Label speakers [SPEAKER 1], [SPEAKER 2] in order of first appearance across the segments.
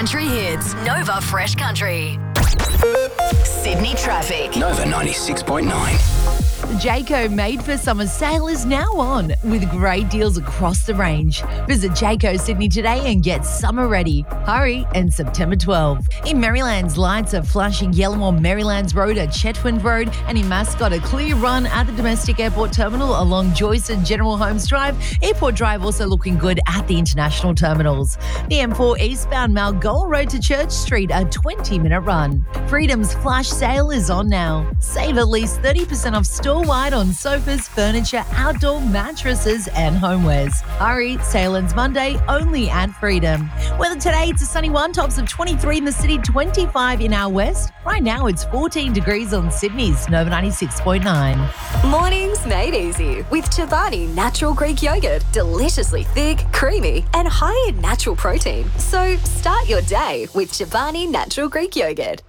[SPEAKER 1] country hits. Nova Fresh Country. Sydney traffic.
[SPEAKER 2] Nova 96.9.
[SPEAKER 3] The Jayco Made for Summer sale is now on with great deals across the range. Visit Jayco Sydney today and get summer ready. Hurry, and September 12. In Maryland's, lights are flashing yellow on Maryland's Road at Chetwynd Road, and in Mascot, a clear run at the domestic airport terminal along Joyce and General Holmes Drive. Airport Drive also looking good at the international terminals. The M4 eastbound Malgoa Road to Church Street, a 20-minute run. Freedom's flash sale is on now. Save at least 30% off store-wide on sofas, furniture, outdoor mattresses and homewares. Hurry, sale ends Monday only at Freedom. Weather today, it's a sunny one, tops of 23 in the city, 25 in our west. Right now it's 14 degrees on Sydney's Nova 96.9.
[SPEAKER 1] Mornings made easy with Chobani Natural Greek Yogurt. Deliciously thick, creamy and high in natural protein. So start your day with Chobani Natural Greek Yogurt.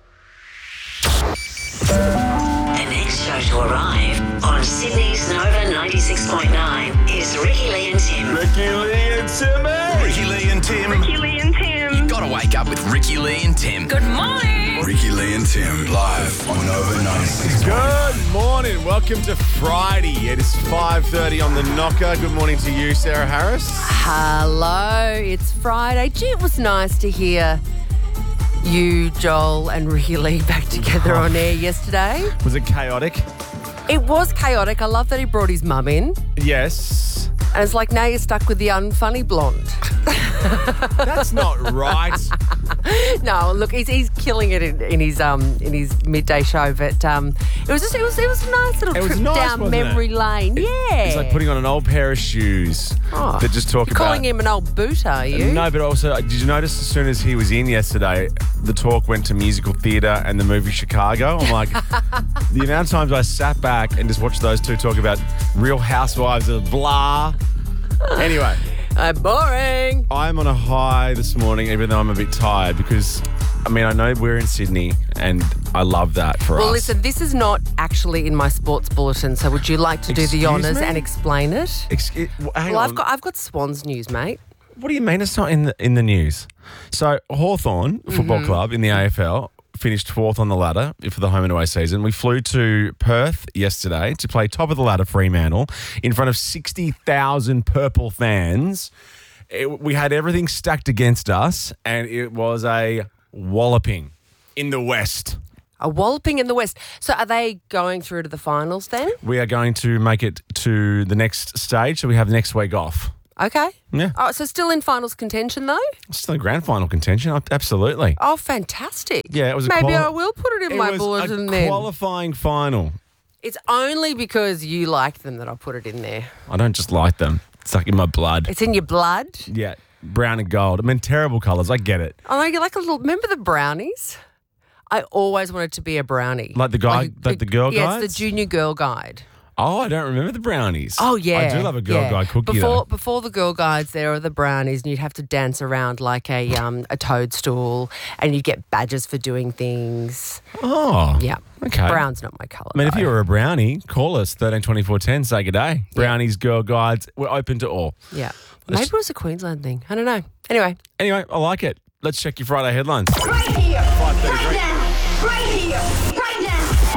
[SPEAKER 4] The next show to arrive on Sydney's Nova 96.9 is Ricky Lee and Tim.
[SPEAKER 5] Ricky Lee and Timmy.
[SPEAKER 2] Ricky Lee and Tim.
[SPEAKER 6] Ricky Lee and Tim.
[SPEAKER 2] You gotta wake up with Ricky Lee and Tim.
[SPEAKER 1] Good morning.
[SPEAKER 2] Ricky Lee and Tim live on Nova 96.9.
[SPEAKER 5] Good morning. Welcome to Friday. It is 5:30 on the knocker. Good morning to you, Sarah Harris.
[SPEAKER 7] Hello, it's Friday. Gee, it was nice to hear you, Joel, and Ricky Lee back together on air yesterday.
[SPEAKER 5] Was it chaotic?
[SPEAKER 7] It was chaotic. I love that he brought his mum in.
[SPEAKER 5] Yes.
[SPEAKER 7] And it's like, now you're stuck with the unfunny blonde.
[SPEAKER 5] That's not right.
[SPEAKER 7] No, look, he's killing it in his midday show, but it was a nice little
[SPEAKER 5] It was
[SPEAKER 7] trip
[SPEAKER 5] nice,
[SPEAKER 7] down
[SPEAKER 5] wasn't
[SPEAKER 7] memory
[SPEAKER 5] it?
[SPEAKER 7] lane. Yeah.
[SPEAKER 5] It's like putting on an old pair of shoes that just talk
[SPEAKER 7] You're
[SPEAKER 5] about...
[SPEAKER 7] calling him an old boot, are you?
[SPEAKER 5] No, but also, did you notice as soon as he was in yesterday, the talk went to musical theatre and the movie Chicago? I'm like, the amount of times I sat back and just watched those two talk about Real Housewives of blah. Anyway.
[SPEAKER 7] Boring.
[SPEAKER 5] I'm on a high this morning, even though I'm a bit tired, because, I mean, I know we're in Sydney, and I love that for us.
[SPEAKER 7] Well, listen, this is not actually in my sports bulletin, so would you like to do the honours and explain it?
[SPEAKER 5] Hang
[SPEAKER 7] Well,
[SPEAKER 5] on.
[SPEAKER 7] I've got Swans news, mate.
[SPEAKER 5] What do you mean it's not in the news? So, Hawthorn Football Club in the AFL finished fourth on the ladder for the home and away season. We flew to Perth yesterday to play top of the ladder Fremantle in front of 60,000 Purple fans. We had everything stacked against us, and it was a walloping in the West.
[SPEAKER 7] A walloping in the West. So are they going through to the finals then?
[SPEAKER 5] We are going to make it to the next stage, so we have next week off.
[SPEAKER 7] Okay.
[SPEAKER 5] Yeah.
[SPEAKER 7] Oh, so still in finals contention though?
[SPEAKER 5] Still a grand final contention, absolutely.
[SPEAKER 7] Oh, fantastic.
[SPEAKER 5] Yeah, it was.
[SPEAKER 7] Maybe I will put it in my bulletin then.
[SPEAKER 5] Qualifying final.
[SPEAKER 7] It's only because you like them that I put it in there.
[SPEAKER 5] I don't just like them; it's like in my blood.
[SPEAKER 7] It's in your blood.
[SPEAKER 5] Yeah, brown and gold. I mean, terrible colours. I get it.
[SPEAKER 7] Oh, you're like a little. Remember the brownies? I always wanted to be a brownie.
[SPEAKER 5] Like the guy, like the girl
[SPEAKER 7] Yes,
[SPEAKER 5] guides?
[SPEAKER 7] the junior girl guide.
[SPEAKER 5] Oh, I don't remember the brownies.
[SPEAKER 7] Oh, yeah.
[SPEAKER 5] I do love a girl guide cookie,
[SPEAKER 7] Before the girl guides, there are the brownies, and you'd have to dance around like a toadstool, and you'd get badges for doing things.
[SPEAKER 5] Oh.
[SPEAKER 7] Yeah.
[SPEAKER 5] Okay.
[SPEAKER 7] Brown's not my colour.
[SPEAKER 5] I mean, if
[SPEAKER 7] though.
[SPEAKER 5] you were a brownie, call us 132410, say good day. Brownies, girl guides, we're open to all.
[SPEAKER 7] Yeah. Maybe it was a Queensland thing. I don't know. Anyway,
[SPEAKER 5] I like it. Let's check your Friday headlines.
[SPEAKER 6] Right here.
[SPEAKER 5] 5:33.
[SPEAKER 6] Right now. Right here. Right now.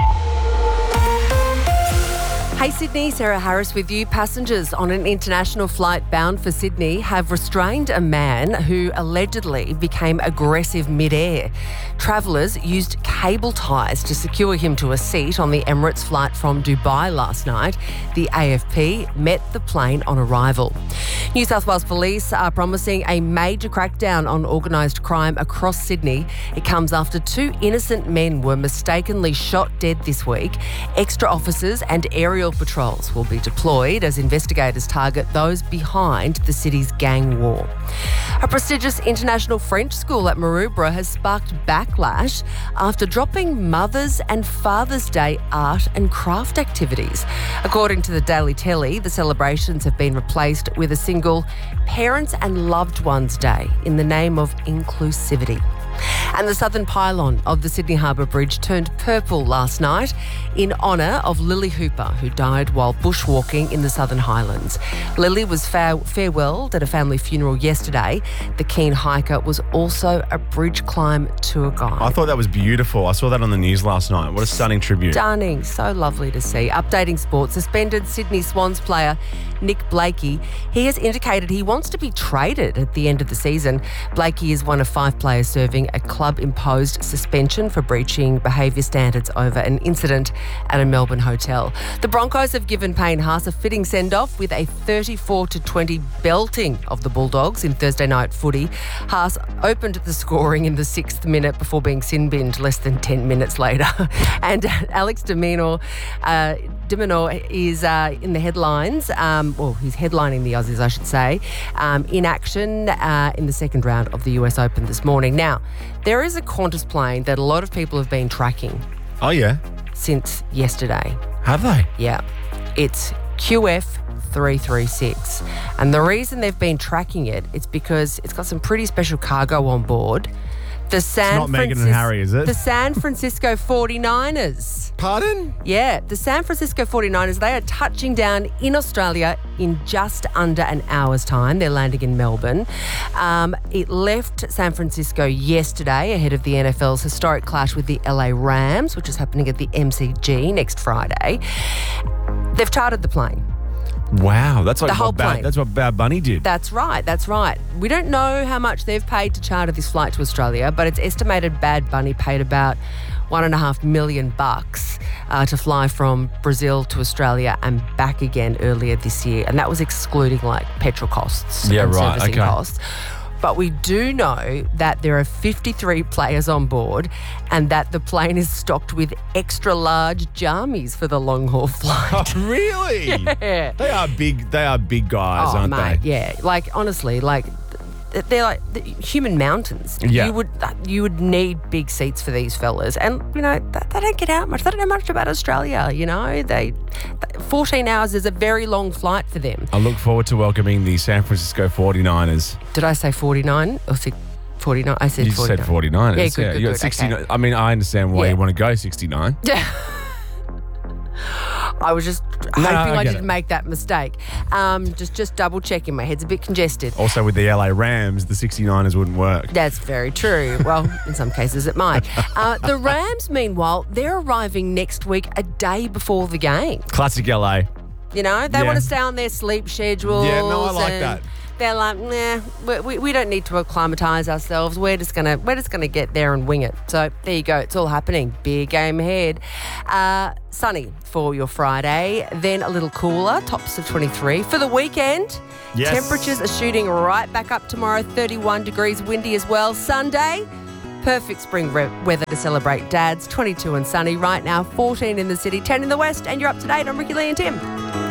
[SPEAKER 7] hey Sydney, Sarah Harris with you. Passengers on an international flight bound for Sydney have restrained a man who allegedly became aggressive mid-air. Travellers used cable ties to secure him to a seat on the Emirates flight from Dubai last night. The AFP met the plane on arrival. New South Wales Police are promising a major crackdown on organised crime across Sydney. It comes after 2 innocent men were mistakenly shot dead this week. Extra officers and aerial patrols will be deployed as investigators target those behind the city's gang war. A prestigious international French school at Maroubra has sparked backlash after dropping Mother's and Father's Day art and craft activities. According to the Daily Telly, the celebrations have been replaced with a single Parents and Loved Ones Day in the name of inclusivity. And the southern pylon of the Sydney Harbour Bridge turned purple last night in honour of Lily Hooper, who died while bushwalking in the Southern Highlands. Lily was farewelled at a family funeral yesterday. The keen hiker was also a bridge climb tour guide.
[SPEAKER 5] I thought that was beautiful. I saw that on the news last night. What a stunning tribute.
[SPEAKER 7] Stunning. So lovely to see. Updating sports. Suspended Sydney Swans player Nick Blakey. He has indicated he wants to be traded at the end of the season. Blakey is one of 5 players serving a club-imposed suspension for breaching behaviour standards over an incident at a Melbourne hotel. The Broncos have given Payne Haas a fitting send-off with a 34-20 belting of the Bulldogs in Thursday night footy. Haas opened the scoring in the 6th minute before being sin-binned less than 10 minutes later. And Alex de Minaur is in the headlines. He's headlining the Aussies, I should say, in action in the second round of the US Open this morning. Now, there is a Qantas plane that a lot of people have been tracking
[SPEAKER 5] Oh, yeah?
[SPEAKER 7] since yesterday.
[SPEAKER 5] Have they?
[SPEAKER 7] Yeah. It's QF336. And the reason they've been tracking it is because it's got some pretty special cargo on board. It's
[SPEAKER 5] not Meghan and Harry, is it?
[SPEAKER 7] The San Francisco 49ers.
[SPEAKER 5] Pardon?
[SPEAKER 7] Yeah, the San Francisco 49ers, they are touching down in Australia in just under an hour's time. They're landing in Melbourne. It left San Francisco yesterday ahead of the NFL's historic clash with the LA Rams, which is happening at the MCG next Friday. They've chartered the plane.
[SPEAKER 5] Wow, that's like
[SPEAKER 7] The whole plane.
[SPEAKER 5] That's what Bad Bunny did.
[SPEAKER 7] That's right. We don't know how much they've paid to charter this flight to Australia, but it's estimated Bad Bunny paid about $1.5 million to fly from Brazil to Australia and back again earlier this year. And that was excluding like petrol costs and servicing costs. But we do know that there are 53 players on board and that the plane is stocked with extra large jammies for the long haul flight.
[SPEAKER 5] Oh, really?
[SPEAKER 7] Yeah.
[SPEAKER 5] They are big guys, aren't
[SPEAKER 7] mate,
[SPEAKER 5] they?
[SPEAKER 7] Yeah. Like, honestly, like, they're like human mountains.
[SPEAKER 5] Yeah.
[SPEAKER 7] You would need big seats for these fellas. And, you know, they don't get out much. They don't know much about Australia, you know. 14 hours is a very long flight for them.
[SPEAKER 5] I look forward to welcoming the San Francisco 49ers.
[SPEAKER 7] Did I say 49 or 49? I said
[SPEAKER 5] You
[SPEAKER 7] 49.
[SPEAKER 5] said 49ers.
[SPEAKER 7] Yeah, good,
[SPEAKER 5] You got
[SPEAKER 7] good,
[SPEAKER 5] 69.
[SPEAKER 7] okay.
[SPEAKER 5] I mean, I understand why
[SPEAKER 7] Yeah.
[SPEAKER 5] you want to go 69.
[SPEAKER 7] I was just hoping
[SPEAKER 5] I
[SPEAKER 7] I
[SPEAKER 5] get
[SPEAKER 7] didn't
[SPEAKER 5] it.
[SPEAKER 7] make that mistake. Just double checking. My head's a bit congested.
[SPEAKER 5] Also, with the LA Rams, the 69ers wouldn't work.
[SPEAKER 7] That's very true. Well, in some cases it might. The Rams, meanwhile, they're arriving next week a day before the game.
[SPEAKER 5] Classic LA.
[SPEAKER 7] You know, they
[SPEAKER 5] Yeah.
[SPEAKER 7] want to stay on their sleep schedules.
[SPEAKER 5] Yeah, no, I like
[SPEAKER 7] and
[SPEAKER 5] that.
[SPEAKER 7] They're like, nah, we don't need to acclimatise ourselves. We're just gonna get there and wing it. So there you go. It's all happening. Big game ahead. Sunny for your Friday, then a little cooler, tops of 23 for the weekend.
[SPEAKER 5] Yes.
[SPEAKER 7] Temperatures are shooting right back up tomorrow. 31 degrees, windy as well. Sunday. Perfect spring weather to celebrate Dads. 22 and sunny right now, 14 in the city, 10 in the west, and you're up to date on Ricky Lee and Tim.